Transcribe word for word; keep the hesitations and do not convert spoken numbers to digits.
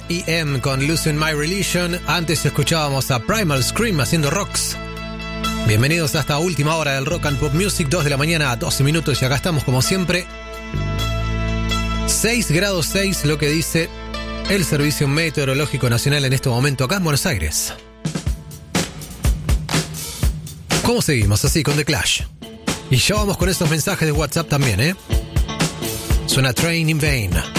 E M con Losing My Religion. Antes escuchábamos a Primal Scream haciendo Rocks. Bienvenidos a esta última hora del Rock and Pop Music, dos de la mañana, doce minutos, y acá estamos como siempre. seis grados seis, lo que dice el Servicio Meteorológico Nacional en este momento acá en Buenos Aires. ¿Cómo seguimos? Así, con The Clash. Y ya vamos con estos mensajes de WhatsApp también, ¿eh? Suena Train in Vain.